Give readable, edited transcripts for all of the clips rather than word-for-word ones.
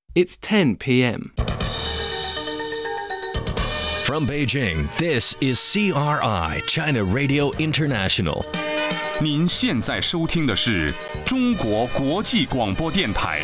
It's 10 p.m. From Beijing, this is CRI, China Radio International. 您现在收听的是中国国际广播电台。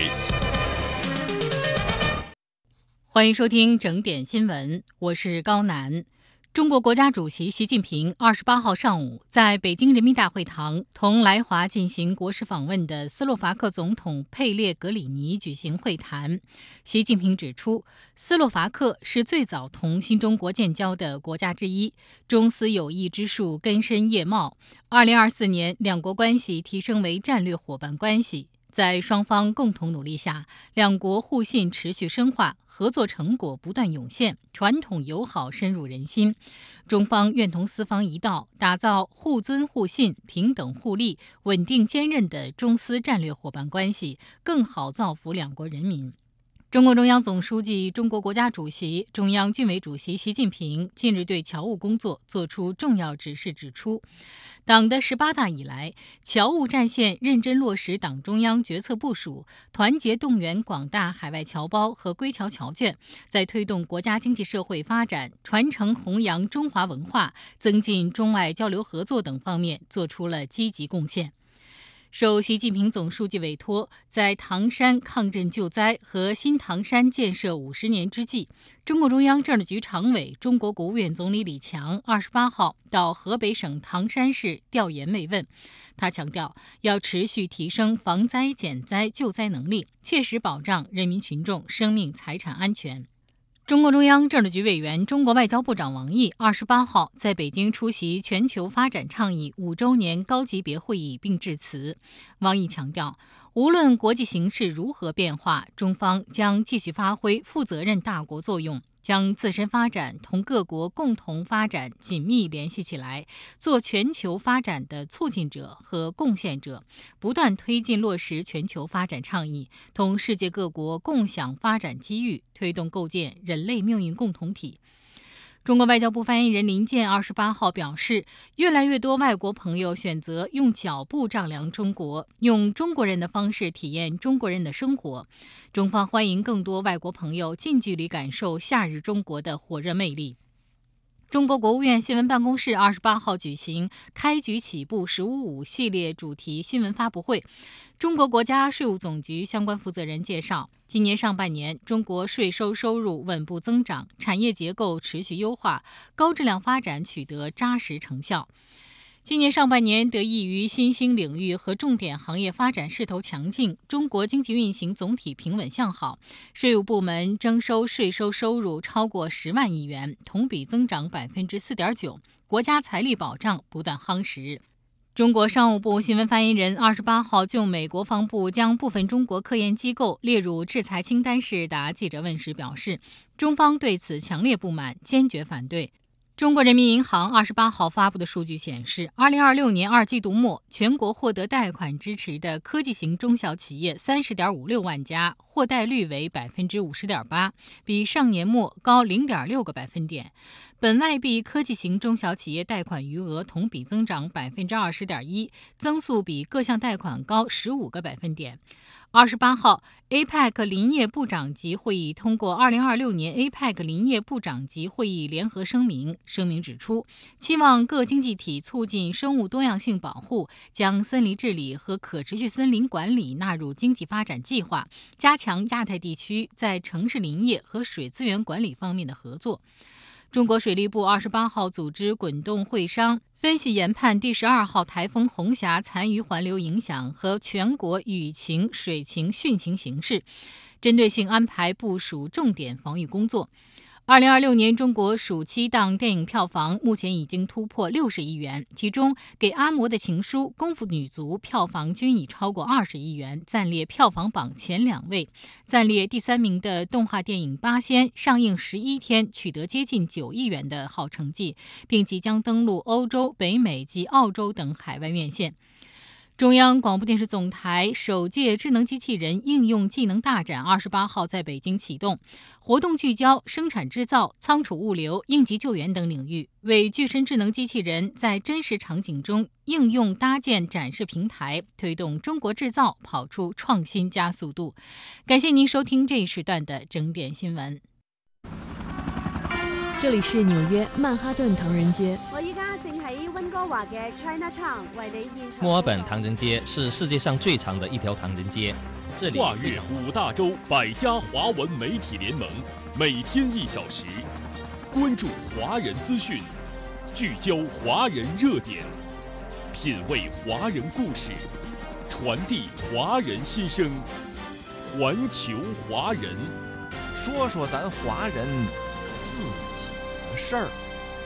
欢迎收听整点新闻，我是高楠。中国国家主席习近平28号上午在北京人民大会堂同来华进行国事访问的斯洛伐克总统佩列格里尼举行会谈。习近平指出，斯洛伐克是最早同新中国建交的国家之一，中斯友谊之树根深叶茂。2024年，两国关系提升为战略伙伴关系。在双方共同努力下，两国互信持续深化，合作成果不断涌现，传统友好深入人心。中方愿同斯方一道，打造互尊互信、平等互利、稳定坚韧的中斯战略伙伴关系，更好造福两国人民。中共中央总书记、中国国家主席、中央军委主席习近平近日对侨务工作作出重要指示，指出，党的18大以来，侨务战线认真落实党中央决策部署，团结动员广大海外侨胞和归侨侨眷，在推动国家经济社会发展、传承弘扬中华文化、增进中外交流合作等方面做出了积极贡献。受习近平总书记委托，在唐山抗震救灾和新唐山建设50年之际，中共中央政治局常委、中国国务院总理李强28号到河北省唐山市调研慰问。他强调，要持续提升防灾减灾救灾能力，切实保障人民群众生命财产安全。中共中央政治局委员、中国外交部长王毅28号在北京出席全球发展倡议5周年高级别会议并致辞。王毅强调，无论国际形势如何变化，中方将继续发挥负责任大国作用，将自身发展同各国共同发展紧密联系起来，做全球发展的促进者和贡献者，不断推进落实全球发展倡议，同世界各国共享发展机遇，推动构建人类命运共同体。中国外交部发言人林健28号表示，越来越多外国朋友选择用脚步丈量中国，用中国人的方式体验中国人的生活。中方欢迎更多外国朋友近距离感受夏日中国的火热魅力。中国国务院新闻办公室28号举行开局起步“15.5”系列主题新闻发布会。中国国家税务总局相关负责人介绍，今年上半年，中国税收收入稳步增长，产业结构持续优化，高质量发展取得扎实成效。今年上半年，得益于新兴领域和重点行业发展势头强劲，中国经济运行总体平稳向好，税务部门征收税收收入超过10万亿元，同比增长4.9%，国家财力保障不断夯实。中国商务部新闻发言人28号就美国防部将部分中国科研机构列入制裁清单时答记者问时表示，中方对此强烈不满，坚决反对。中国人民银行28号发布的数据显示，2026年2季度末，全国获得贷款支持的科技型中小企业30.56万家，获贷率为50.8%，比上年末高0.6个百分点。本外币科技型中小企业贷款余额同比增长20.1%，增速比各项贷款高15个百分点。28号 ，APEC 林业部长级会议通过2026年 APEC 林业部长级会议联合声明。声明指出，期望各经济体促进生物多样性保护，将森林治理和可持续森林管理纳入经济发展计划，加强亚太地区在城市林业和水资源管理方面的合作。中国水利部28号组织滚动会商，分析研判第12号台风红霞残余环流影响和全国雨情、水情、汛情形势，针对性安排部署重点防御工作。2026年中国暑期档电影票房目前已经突破60亿元，其中《给阿嬷的情书》、《功夫女足》票房均已超过20亿元，暂列票房榜前2位。暂列第3名的动画电影《八仙》上映11天取得接近9亿元的好成绩，并即将登陆欧洲、北美及澳洲等海外院线。 中央广播电视总台首届智能机器人应用技能大展28号在北京启动，活动聚焦生产制造、仓储物流、应急救援等领域，为具身智能机器人在真实场景中应用搭建展示平台，推动中国制造跑出创新加速度。感谢您收听这一时段的整点新闻。 这里是纽约曼哈顿唐人街。 我依家正喺温哥華嘅 Chinatown 為你現場。 墨爾本唐人街是世界上最长的一条唐人街，这里跨越5大洲100家华文媒体联盟，每天1小时，关注华人资讯，聚焦华人热点，品味华人故事，传递华人心声，环球华人， 说说咱华人自己的事儿。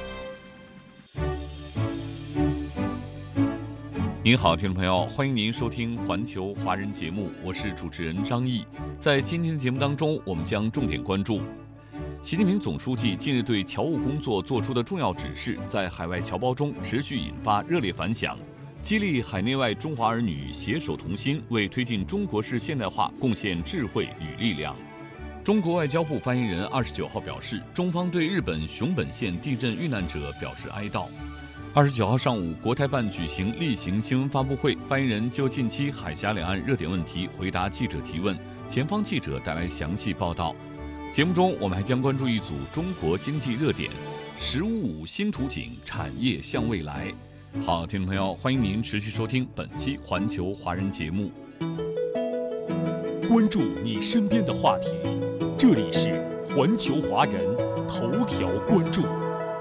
您好，听众朋友，欢迎您收听环球华人节目，我是主持人张毅。在今天的节目当中，我们将重点关注习近平总书记近日对侨务工作作出的重要指示，在海外侨胞中持续引发热烈反响，激励海内外中华儿女携手同心，为推进中国式现代化贡献智慧与力量。中国外交部发言人29号表示，中方对日本熊本县地震遇难者表示哀悼。29号上午，国台办举行例行新闻发布会，发言人就近期海峡两岸热点问题回答记者提问，前方记者带来详细报道。节目中，我们还将关注一组中国经济热点，“15+5”新图景，产业向未来。好，听众朋友，欢迎您持续收听本期环球华人节目， 关注你身边的话题，这里是环球华人头条关注。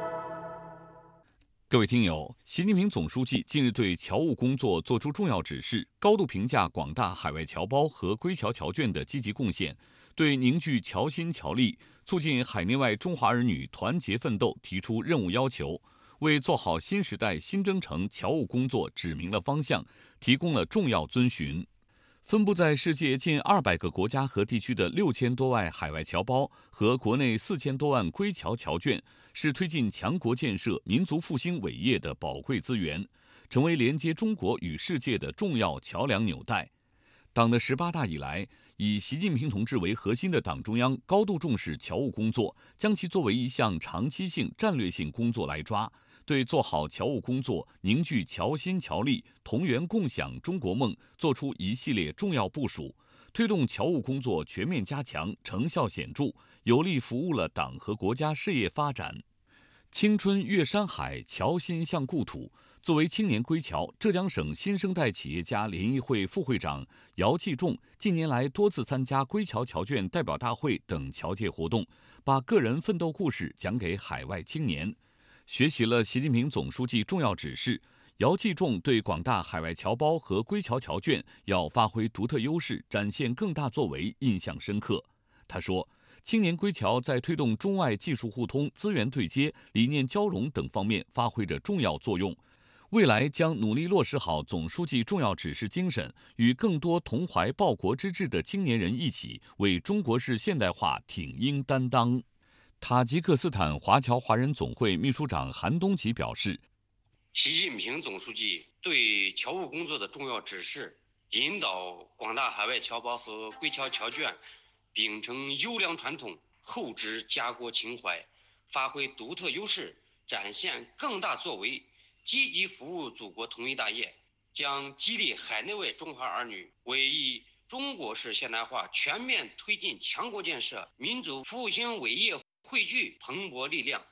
各位听友，习近平总书记近日对侨务工作作出重要指示，高度评价广大海外侨胞和归侨侨眷的积极贡献，对凝聚侨心侨力，促进海内外中华儿女团结奋斗提出任务要求，为做好新时代新征程侨务工作指明了方向，提供了重要遵循。分布在世界近200个国家和地区的6000多万海外侨胞和国内4000多万归侨侨眷，是推进强国建设、民族复兴伟业的宝贵资源，成为连接中国与世界的重要桥梁纽带。党的18大以来，以习近平同志为核心的党中央高度重视侨务工作，将其作为一项长期性、战略性工作来抓，对做好侨务工作、凝聚侨心侨力、同源共享中国梦作出一系列重要部署，推动侨务工作全面加强，成效显著，有力服务了党和国家事业发展。青春越山海，侨心向故土。作为青年归侨，浙江省新生代企业家联谊会副会长姚继仲近年来多次参加归侨侨眷代表大会等侨界活动，把个人奋斗故事讲给海外青年。学习了习近平总书记重要指示，姚继仲对广大海外侨胞和归侨侨眷要发挥独特优势，展现更大作为，印象深刻。他说，青年归侨在推动中外技术互通、资源对接、理念交融等方面发挥着重要作用。未来将努力落实好总书记重要指示精神，与更多同怀报国之志的青年人一起，为中国式现代化挺膺担当。塔吉克斯坦华侨华人总会秘书长韩东吉表示， 习近平总书记对侨务工作的重要指示，引导广大海外侨胞和归侨侨眷秉承优良传统，厚植家国情怀，发挥独特优势，展现更大作为，积极服务祖国统一大业，将激励海内外中华儿女为以中国式现代化全面推进强国建设、民族复兴伟业汇聚蓬勃力量。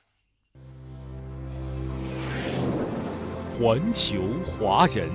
环球华人，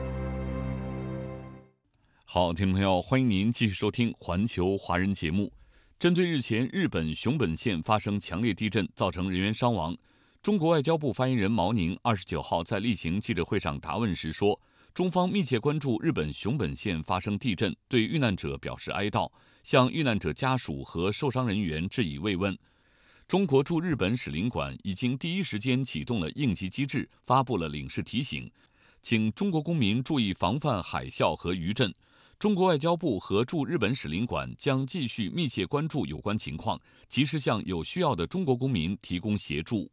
好，听众朋友，欢迎您继续收听环球华人节目。针对日前日本熊本县发生强烈地震，造成人员伤亡，中国外交部发言人毛宁29号在例行记者会上答问时说，中方密切关注日本熊本县发生地震，对遇难者表示哀悼，向遇难者家属和受伤人员致以慰问。中国驻日本使领馆已经第一时间启动了应急机制，发布了领事提醒，请中国公民注意防范海啸和余震。中国外交部和驻日本使领馆将继续密切关注有关情况，及时向有需要的中国公民提供协助。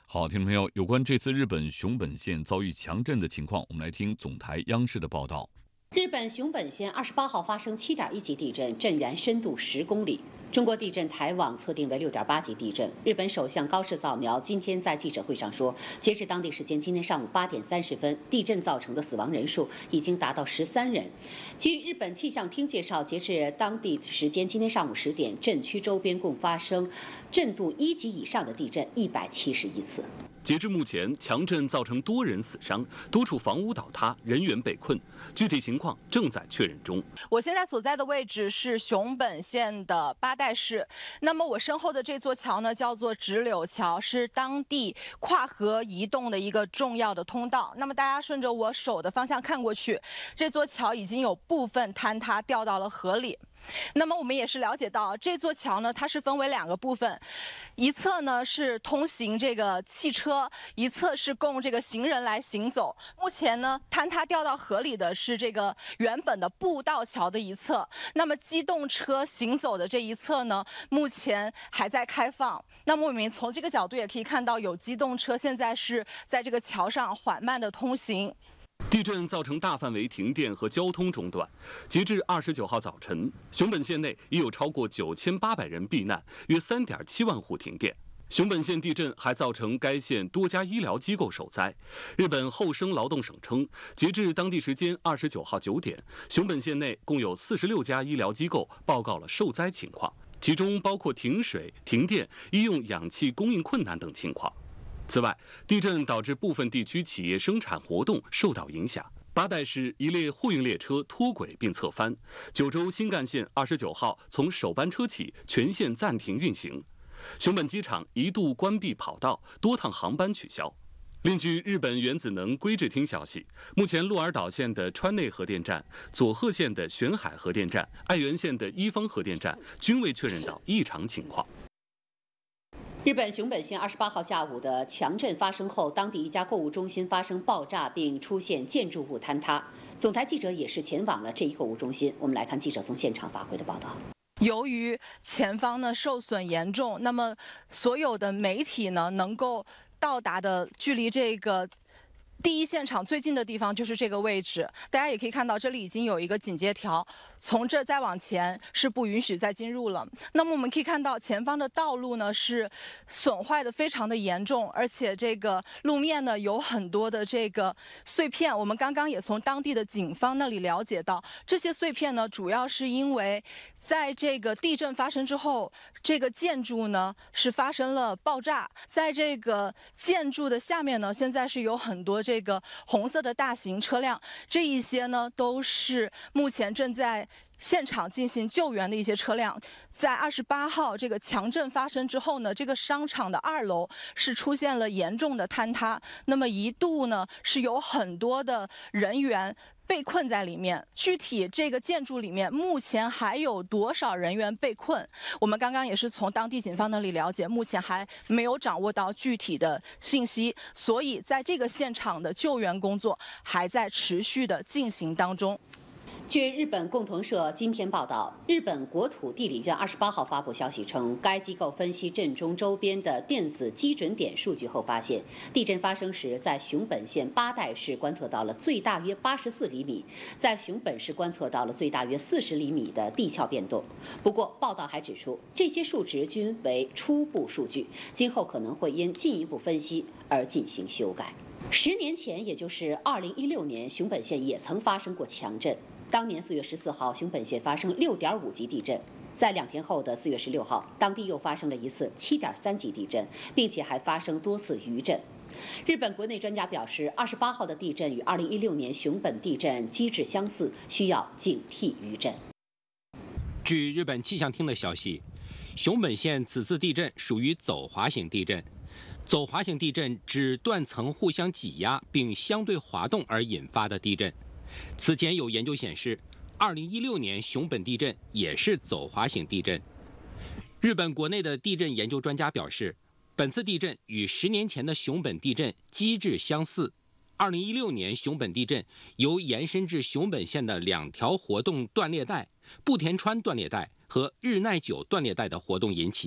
好，听众朋友，有关这次日本熊本县遭遇强震的情况，我们来听总台央视的报道。 日本熊本县28号发生7.1级地震，震源深度10公里。中国地震台网测定为6.8级地震。日本首相高市早苗今天在记者会上说，截至当地时间今天上午8点30分，地震造成的死亡人数已经达到13人。据日本气象厅介绍，截至当地时间今天上午10点，震区周边共发生震度1级以上的地震171次。 截至目前，强震造成多人死伤，多处房屋倒塌，人员被困，具体情况正在确认中。 我现在所在的位置是熊本县的八代市，那么我身后的这座桥呢，叫做直柳桥，是当地跨河移动的一个重要的通道。那么大家顺着我手的方向看过去，这座桥已经有部分坍塌掉到了河里。那么我们也是了解到，这座桥呢，它是分为2个部分，一侧呢是通行这个汽车，一侧是供这个行人来行走。目前呢，坍塌掉到河里的是这个原本的步道桥的一侧，那么机动车行走的这一侧呢，目前还在开放。那么我们从这个角度也可以看到，有机动车现在是在这个桥上缓慢的通行。 地震造成大范围停电和交通中断。截至29号早晨，熊本县内已有超过9800人避难，约3.7万户停电。熊本县地震还造成该县多家医疗机构受灾。日本厚生劳动省称，截至当地时间29号9点，熊本县内共有46家医疗机构报告了受灾情况，其中包括停水、停电、医用氧气供应困难等情况。此外，地震导致部分地区企业生产活动受到影响。八代市一列货运列车脱轨并侧翻，九州新干线29号从首班车起全线暂停运行。熊本机场一度关闭跑道，多趟航班取消。另据日本原子能规制厅消息，目前鹿儿岛县的川内核电站、佐贺县的玄海核电站、爱媛县的伊方核电站均未确认到异常情况。 日本熊本县28号下午的强震发生后，当地一家购物中心发生爆炸，并出现建筑物坍塌。总台记者也是前往了这一购物中心。我们来看记者从现场发回的报道。 由于前方呢受损严重，那么所有的媒体呢能够到达的距离这个第一现场最近的地方就是这个位置，大家也可以看到，这里已经有一个警戒条，从这再往前是不允许再进入了。那么我们可以看到，前方的道路呢是损坏的非常的严重，而且这个路面呢有很多的这个碎片。我们刚刚也从当地的警方那里了解到，这些碎片呢主要是因为在这个地震发生之后，这个建筑呢是发生了爆炸，在这个建筑的下面呢，现在是有很多这个红色的大型车辆，这一些呢都是目前正在现场进行救援的一些车辆。在28号这个强震发生之后呢，这个商场的2楼是出现了严重的坍塌，那么一度呢是有很多的人员被困在里面。具体这个建筑里面目前还有多少人员被困，我们刚刚也是从当地警方那里了解，目前还没有掌握到具体的信息，所以在这个现场的救援工作还在持续的进行当中。 据日本共同社今天报道，日本国土地理院28号发布消息称，该机构分析震中周边的电子基准点数据后发现，地震发生时在熊本县八代市观测到了最大约84厘米，在熊本市观测到了最大约40厘米的地壳变动。不过，报道还指出，这些数值均为初步数据，今后可能会因进一步分析而进行修改。10年前，也就是2016年，熊本县也曾发生过强震。当年4月14号，熊本县发生6.5级地震。在2天后的4月16号，当地又发生了一次7.3级地震，并且还发生多次余震。日本国内专家表示，28号的地震与2016年熊本地震机制相似，需要警惕余震。 据日本气象厅的消息，熊本县此次地震属于走滑型地震。走滑型地震指断层互相挤压并相对滑动而引发的地震。此前有研究显示，2016年熊本地震也是走滑型地震。日本国内的地震研究专家表示，本次地震与10年前的熊本地震机制相似。2016年熊本地震由延伸至熊本县的2条活动断裂带——步田川断裂带和日奈久断裂带的活动引起。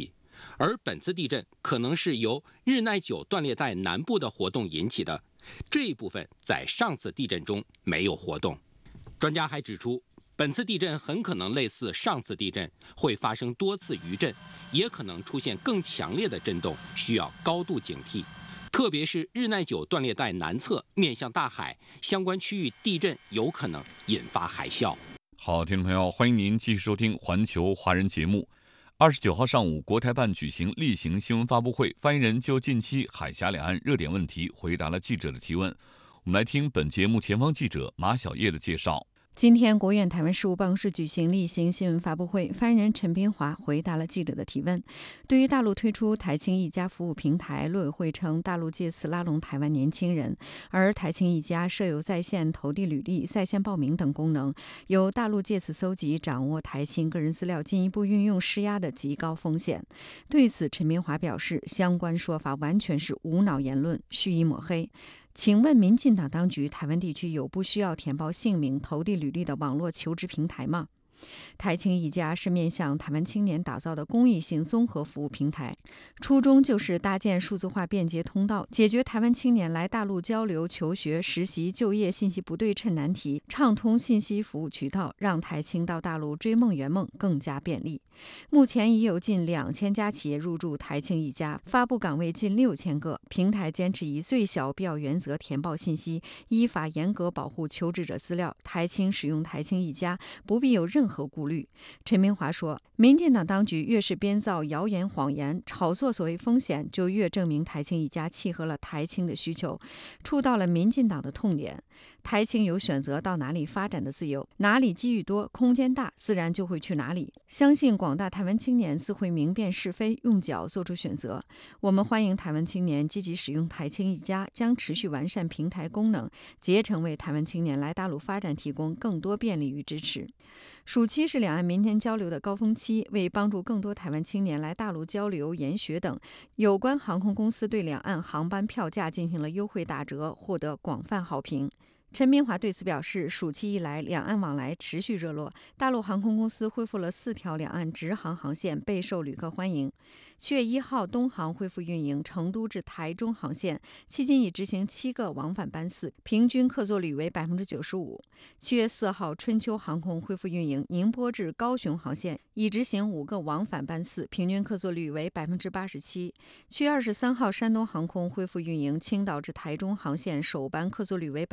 而本次地震可能是由日奈久断裂带南部的活动引起的，这一部分在上次地震中没有活动。专家还指出，本次地震很可能类似上次地震，会发生多次余震，也可能出现更强烈的震动，需要高度警惕。特别是日奈久断裂带南侧面向大海，相关区域地震有可能引发海啸。 好，听众朋友，欢迎您继续收听环球华人节目。29号上午，国台办举行例行新闻发布会，发言人就近期海峡两岸热点问题回答了记者的提问。我们来听本节目前方记者马小叶的介绍。 今天，国务院台湾事务办公室举行例行新闻发布会，发言人陈斌华回答了记者的提问。对于大陆推出台青一家服务平台，陆委会称大陆借此拉拢台湾年轻人，而台青一家设有在线投递履历、在线报名等功能，由大陆借此搜集、掌握台青个人资料，进一步运用施压的极高风险。对此，陈斌华表示，相关说法完全是无脑言论，蓄意抹黑。请问民进党当局，台湾地区有不需要填报姓名、投递履历的网络求职平台吗？台青一家是面向台湾青年打造的公益性综合服务平台，初衷就是搭建数字化便捷通道，解决台湾青年来大陆交流、求学、实习、就业信息不对称难题，畅通信息服务渠道，让台青到大陆追梦圆梦更加便利。目前已有近2000家企业入驻台青一家，发布岗位近6000个。平台坚持以最小必要原则填报信息，依法严格保护求职者资料。台青使用台青一家，不必有任何顾虑。陈明华说，民进党当局越是编造谣言谎言，炒作所谓风险，就越证明台青一家契合了台青的需求，触到了民进党的痛点。台青有选择到哪里发展的自由，哪里机遇多、空间大，自然就会去哪里。相信广大台湾青年自会明辨是非，用脚做出选择。我们欢迎台湾青年积极使用台青一家，将持续完善平台功能，竭诚为台湾青年来大陆发展提供更多便利与支持。暑期是两岸民间交流的高峰期，为帮助更多台湾青年来大陆交流、研学等，有关航空公司对两岸航班票价进行了优惠打折，获得广泛好评。陈明华对此表示，暑期以来，两岸往来持续热络，大陆航空公司恢复了4条两岸直航航线，备受旅客欢迎。7月1号，东航恢复运营成都至台中航线，迄今已执行7个往返班次，平均客座率为95%。7月4号，春秋航空恢复运营宁波至高雄航线，已执行5个往返班次，平均客座率为87%。7月23号，山东航空恢复运营青岛至台中航线，首班客座率为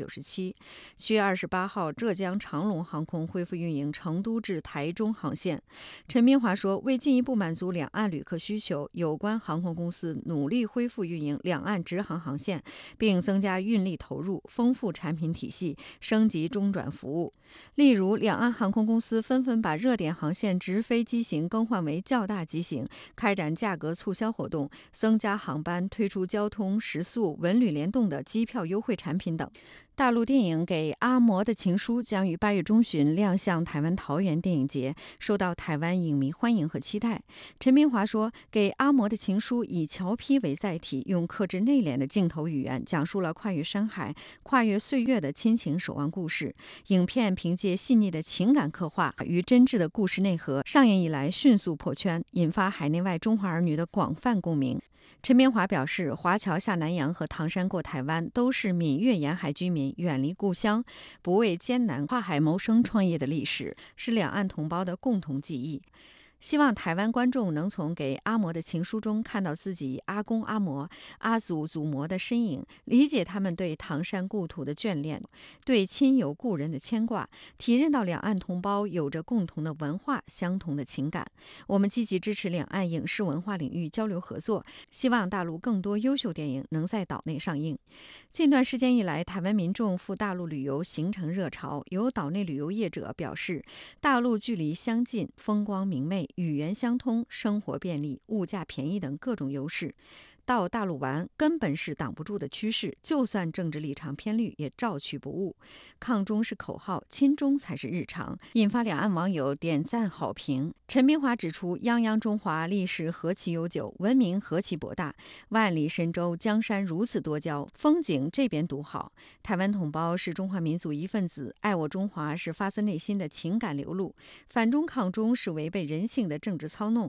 97%。7月28号，浙江长龙航空恢复运营成都至台中航线。陈明华说，为进一步满足两岸旅客需求，有关航空公司努力恢复运营两岸直航航线，并增加运力投入，丰富产品体系，升级中转服务。例如，两岸航空公司纷纷把热点航线直飞机型更换为较大机型，开展价格促销活动，增加航班，推出交通、食宿、文旅联动的机票优惠产品等。大陆电影《给阿嬷的情书》将于8月中旬亮相台湾桃园电影节，受到台湾影迷欢迎和期待。陈明华说，《给阿嬷的情书》以乔批为载体，用克制内敛的镜头语言，讲述了跨越山海、跨越岁月的亲情守望故事。影片凭借细腻的情感刻画与真挚的故事内核，上映以来迅速破圈，引发海内外中华儿女的广泛共鸣。陈明华表示，华侨下南洋和唐山过台湾都是闽粤沿海居民远离故乡，不畏艰难跨海谋生创业的历史，是两岸同胞的共同记忆。希望台湾观众能从《给阿嬷的情书》中看到自己阿公阿嬷、阿祖祖母的身影，理解他们对唐山故土的眷恋，对亲友故人的牵挂，体认到两岸同胞有着共同的文化、相同的情感。我们积极支持两岸影视文化领域交流合作，希望大陆更多优秀电影能在岛内上映。近段时间以来，台湾民众赴大陆旅游形成热潮，有岛内旅游业者表示，大陆距离相近，风光明媚，语言相通，生活便利，物价便宜等各种优势。到大陆玩根本是挡不住的趋势，就算政治立场偏绿也照去不误。抗中是口号，亲中才是日常，引发两岸网友点赞好评。陈明华指出，泱泱中华历史何其悠久，文明何其博大，万里神州江山如此多娇，风景这边独好。台湾同胞是中华民族一份子，爱我中华是发自内心的情感流露，反中抗中是违背人性的政治操弄。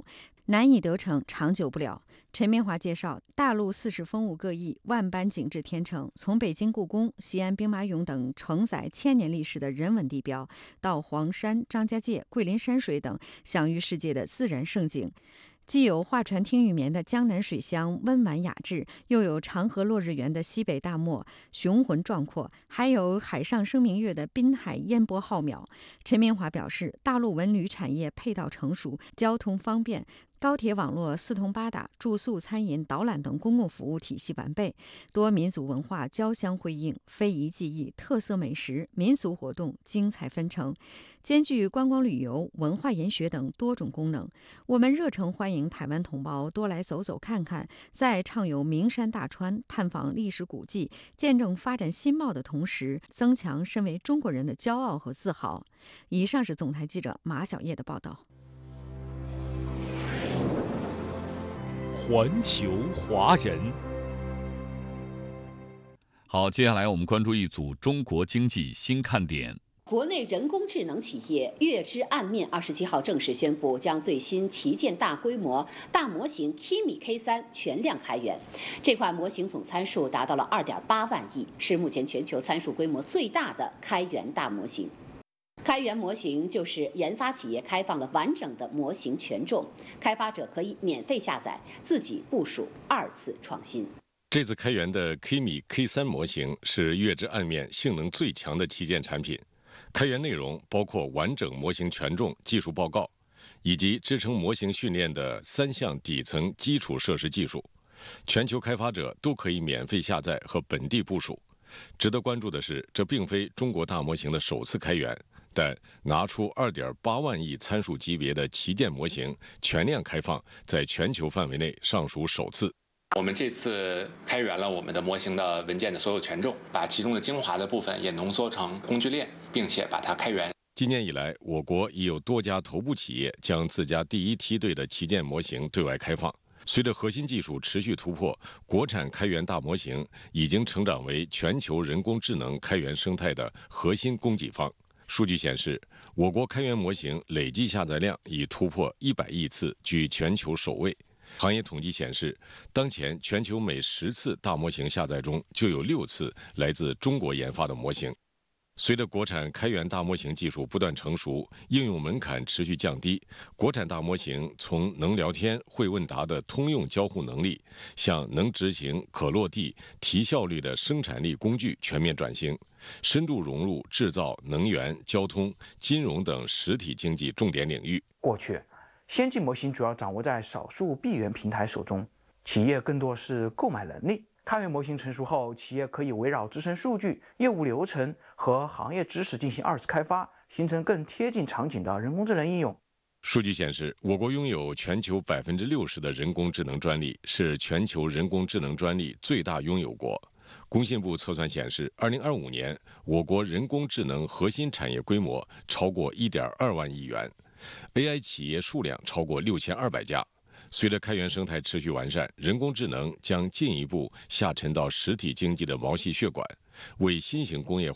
难以得逞，长久不了。陈明华介绍，大陆40风物各异，万般景致天成，从北京故宫、西安兵马俑等承载千年历史的人文地标，到黄山、张家界、桂林山水等享誉世界的自然胜景。既有画船听雨眠的江南水乡温婉雅致，又有长河落日圆的西北大漠雄浑壮阔，还有海上生明月的滨海烟波浩渺。陈明华表示，大陆文旅产业配套成熟，交通方便，高铁网络四通八达，住宿、餐饮、导览等公共服务体系完备，多民族文化交相辉映，非遗技艺、特色美食、民俗活动精彩纷呈，兼具观光旅游、文化研学等多种功能。我们热诚欢迎台湾同胞多来走走看看，在畅游名山大川、探访历史古迹、见证发展新貌的同时，增强身为中国人的骄傲和自豪。以上是总台记者马晓叶的报道。 环球华人。 好，接下来我们关注一组中国经济新看点。 国内人工智能企业月之岸面27号正式宣布，将最新旗舰大规模大模型 Kimi K3 全量开源。这款模型总参数达到了2.8万亿，是目前全球参数规模最大的开源大模型。开源模型就是研发企业开放了完整的模型权重，开发者可以免费下载，自己部署，二次创新。 这次开源的 Kimi K3 模型是月之岸面性能最强的旗舰产品。开源内容包括完整模型权重技术报告，以及支撑模型训练的3项底层基础设施技术，全球开发者都可以免费下载和本地部署。值得关注的是，这并非中国大模型的首次开源，但拿出2.8万亿参数级别的旗舰模型全量开放，在全球范围内尚属首次。 我们这次开源了我们的模型的文件的所有权重，把其中的精华的部分也浓缩成工具链，并且把它开源。 今年以来，我国已有多家头部企业将自家第一梯队的旗舰模型对外开放。随着核心技术持续突破，国产开源大模型已经成长为全球人工智能开源生态的核心供给方。数据显示，我国开源模型累计下载量已突破100亿次，居全球首位。行业统计显示，当前全球每10次大模型下载中就有6次来自中国研发的模型。随着国产开源大模型技术不断成熟，应用门槛持续降低，国产大模型从能聊天、会问答的通用交互能力，向能执行、可落地、提效率的生产力工具全面转型，深度融入制造、能源、交通、金融等实体经济重点领域。 过去，先进模型主要掌握在少数闭源平台手中，企业更多是购买能力。开源模型成熟后，企业可以围绕自身数据、业务流程和行业知识进行二次开发，形成更贴近场景的人工智能应用。 数据显示，我国拥有全球60%的人工智能专利，是全球人工智能专利最大拥有国。工信部测算显示，2025年我国人工智能核心产业规模超过1.2万亿元 ，AI 企业数量超过6200家。随着开源生态持续完善，人工智能将进一步下沉到实体经济的毛细血管，为新型工业化